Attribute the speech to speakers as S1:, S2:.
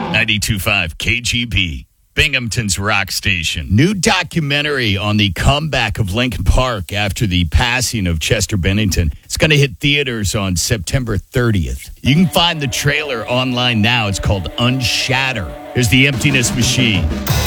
S1: 92.5 KGB, Binghamton's rock station. New documentary on the comeback of Linkin Park after the passing of Chester Bennington. It's going to hit theaters on September 30th. You can find the trailer online now. It's called Unshatter. Here's the Emptiness Machine.